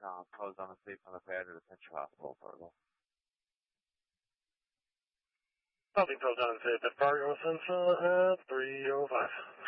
Closed on asleep on the pad at Central Hospital, Fargo. Nothing till done. Say that Fargo Central at 3:05.